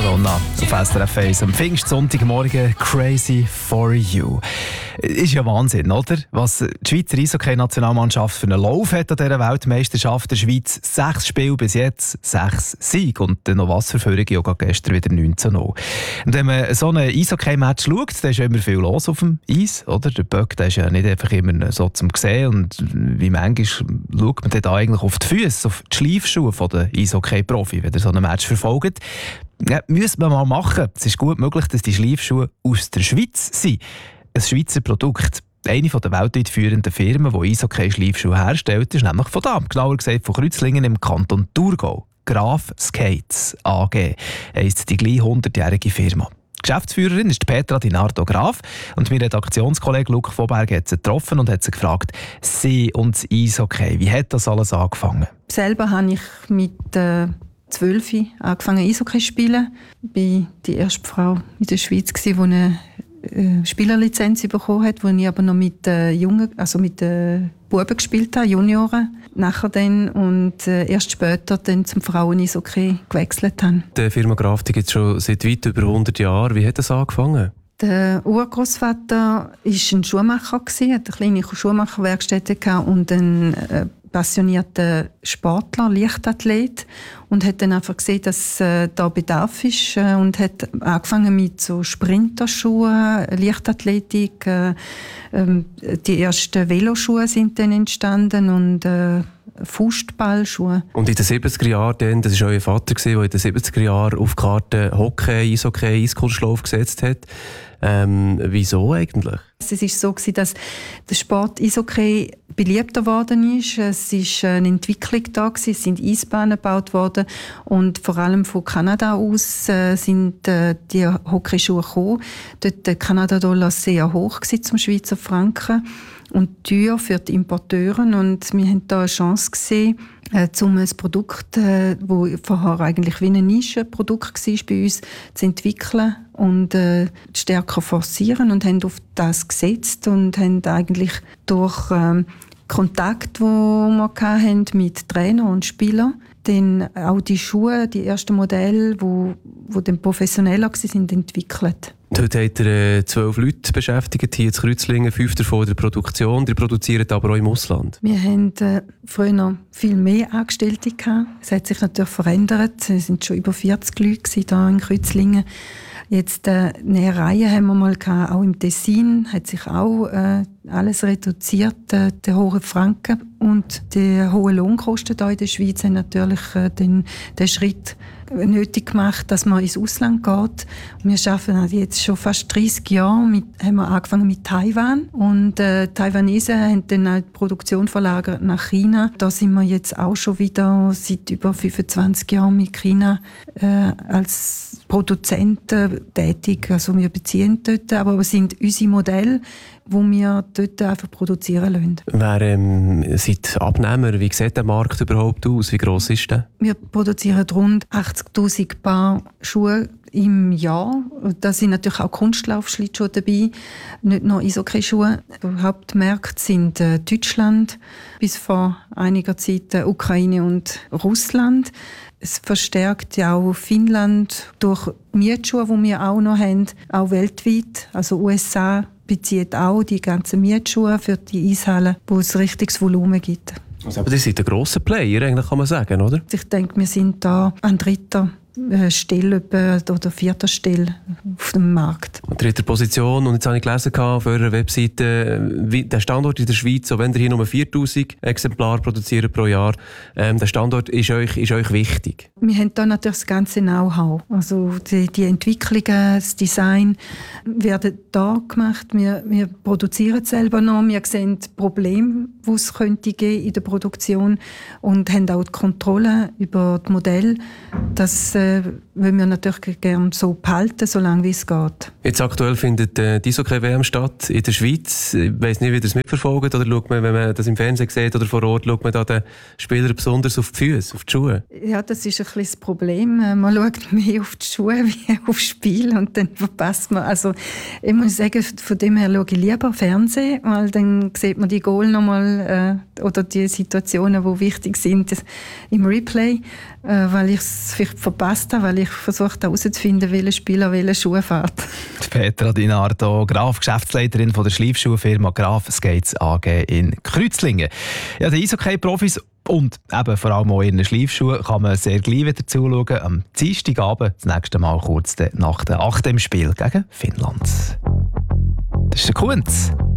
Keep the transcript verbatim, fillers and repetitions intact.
Madonna auf S R F eins am Pfingstsonntagmorgen «Crazy for You». Ist ja Wahnsinn, oder? Was die Schweizer Eishockey-Nationalmannschaft für einen Lauf hat an dieser Weltmeisterschaft der Schweiz. Sechs Spiele bis jetzt, sechs Siege. Und dann noch was für Führung, ja gestern wieder neunzehn null. Und wenn man so ein Eishockey-Match schaut, dann ist ja immer viel los auf dem Eis, oder? Der Böck, der ist ja nicht einfach immer so zum Sehen. Und wie manchmal schaut man dann da eigentlich auf die Füße, auf die Schleifschuhe der Eishockey-Profi, wenn ihr so ein Match verfolgt. Ja, müsste man mal machen. Es ist gut möglich, dass die Schleifschuhe aus der Schweiz sind. Ein Schweizer Produkt. Eine der weltweit führenden Firmen, die Eishockey-Schleifschuhe herstellt, ist nämlich von da, genauer gesagt von Kreuzlingen im Kanton Thurgau. Graf Skates A G heisst die gleich hundertjährige Firma. Die Geschäftsführerin ist Petra Di Nardo Graf und mein Redaktionskollege Luc Voberg hat sie getroffen und hat sie gefragt, sie und das Eishockey, wie hat das alles angefangen? Selber habe ich mit äh, zwölf angefangen Eishockey zu spielen. Ich war die erste Frau in der Schweiz, die eine Spielerlizenz bekommen hat, wo ich aber noch mit äh, Jungen, also mit äh, Buben gespielt habe, Junioren. Nachher dann und äh, erst später dann zum Frauen-Eishockey gewechselt habe. Die Firma Graf gibt es schon seit weit über hundert Jahren. Wie hat das angefangen? Der Urgroßvater war ein Schuhmacher, hatte eine kleine Schuhmacherwerkstätte und ein äh, passionierter Sportler, Leichtathlet, und hat dann einfach gesehen, dass äh, da Bedarf ist äh, und hat angefangen mit so Sprinterschuhen, Leichtathletik. Äh, äh, die ersten Veloschuhe sind dann entstanden und äh, Fußballschuhe. Und in den siebziger Jahren, dann, das war euer Vater, der in den siebziger Jahren auf die Karte Hockey, Eishockey, Eiskunstlauf gesetzt hat. Ähm, wieso eigentlich? Es war so, dass der Sport Eishockey beliebter geworden ist. Es war eine Entwicklung da, es sind Eisbahnen gebaut worden und vor allem von Kanada aus äh, sind äh, die Hockeyschuhe gekommen. Dort der Kanada-Dollar sehr hoch war zum Schweizer Franken und teuer für die Importeure. Und wir haben da eine Chance gesehen, äh, um ein Produkt, das äh, vorher eigentlich wie ein Nischenprodukt war bei uns, zu entwickeln und äh, stärker forcieren, und haben auf das gesetzt und haben eigentlich durch ähm, Kontakt, den wir hatten mit Trainern und Spielern, dann auch die Schuhe, die ersten Modelle, die, die dann professioneller waren, entwickelt. Heute habt ihr äh, zwölf Leute beschäftigt, hier in Kreuzlingen, fünf davon in der Produktion. Ihr produziert aber auch im Ausland. Wir hatten äh, früher noch viel mehr Angestellte gehabt. Es hat sich natürlich verändert. Es waren schon über vierzig Leute hier in Kreuzlingen. Jetzt äh, Nähereien haben wir mal gehabt, auch im Tessin hat sich auch äh, alles reduziert. Äh, der hohe Franken und die hohen Lohnkosten hier in der Schweiz haben natürlich äh, den, den Schritt nötig gemacht, dass man ins Ausland geht. Wir arbeiten jetzt schon fast dreißig Jahre, mit, haben wir angefangen mit Taiwan, und äh, Taiwanesen haben dann auch die Produktion verlagert nach China. Da sind wir jetzt auch schon wieder seit über fünfundzwanzig Jahren mit China äh, als Produzenten tätig. Also wir beziehen dort, aber es sind unsere Modelle, die wir dort einfach produzieren lassen. Wer ähm, seid Abnehmer? Wie sieht der Markt überhaupt aus? Wie gross ist der? Wir produzieren rund achtzigtausend Paar Schuhe im Jahr. Da sind natürlich auch Kunstlaufschlittschuhe dabei, nicht nur Eishockey-Schuhe. Die Hauptmärkte sind äh, Deutschland, bis vor einiger Zeit äh, Ukraine und Russland. Es verstärkt ja auch Finnland durch Mietschuhe, die wir auch noch haben, auch weltweit. Also U S A bezieht auch die ganzen Mietschuhe für die Eishallen, wo es richtiges Volumen gibt. Also, aber das sind ein grosser Player, eigentlich, kann man sagen, oder? Ich denke, wir sind da an dritter Stelle oder vierter Stelle auf dem Markt. An dritter Position. Und jetzt habe ich gelesen auf eurer Webseite, wie der Standort in der Schweiz, so wenn ihr hier nur viertausend Exemplare produziert pro Jahr, ähm, der Standort ist euch, ist euch wichtig? Wir haben da natürlich das ganze Know-how. Also die, die Entwicklungen, das Design werden da gemacht. Wir, wir produzieren selber noch. Wir sehen die Probleme, die es könnte geben in der Produktion, und haben auch die Kontrolle über das Modell. Das äh, wollen wir natürlich gerne so behalten, solange wie es geht. Jetzt aktuell findet äh, die Eishockey-W M statt in der Schweiz. Ich weiss nicht, wie ihr das mitverfolgt, oder schaut man, wenn man das im Fernsehen sieht oder vor Ort, schaut man da den Spielern besonders auf die Füße, auf die Schuhe? Ja, das ist ein bisschen das Problem. Man schaut mehr auf die Schuhe wie aufs Spiel, und dann verpasst man. Also ich muss sagen, von dem her schaue ich lieber Fernsehen, weil dann sieht man die Goal noch mal äh, oder die Situationen, die wichtig sind im Replay, äh, weil ich es vielleicht verpasst habe, weil ich versucht habe herauszufinden, welcher Spieler welche Schuhe fährt. Petra Di Nardo, Graf, Geschäftsleiterin von der Schleifschuhfirma Graf Skates A G in Kreuzlingen. Ja, die Eishockey-Profis und eben vor allem auch ihren Schleifschuhen kann man sehr gleich wieder zuschauen. Am Dienstagabend, das nächste Mal kurz nach dem achten Spiel gegen Finnland. Das ist der Kunz.